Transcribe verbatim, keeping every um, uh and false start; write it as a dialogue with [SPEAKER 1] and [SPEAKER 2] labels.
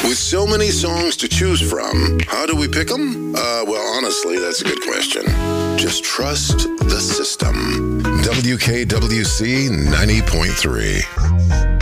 [SPEAKER 1] With so many songs to choose from, how do we pick them? Uh, well, honestly, that's a good question. Just trust the system. W K W C ninety point three.